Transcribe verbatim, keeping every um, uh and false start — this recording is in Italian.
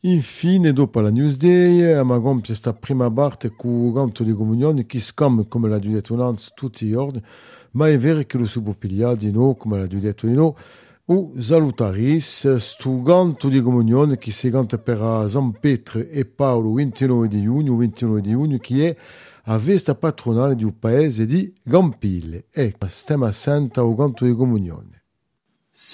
Infine, dopo la Newsday, a compie sta prima parte con il canto di comunione che scambia, come l'ha detto un'anzi, tutti gli ordini, ma è vero che lo si può pigliare di noi, come l'ha detto di noi, o salutaris, sto canto di comunione che si canta per San Pietro e Paolo ventinove di giugno, ventinove di giugno, che è a festa patronale di un paese di Gampille. Ecco, stiamo assente al canto di comunione.